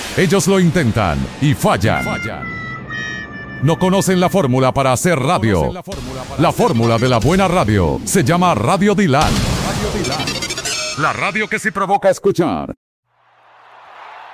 Ellos lo intentan y fallan. No conocen la fórmula para hacer radio. La fórmula de la buena radio se llama Radio Dylan. La radio que sí provoca escuchar.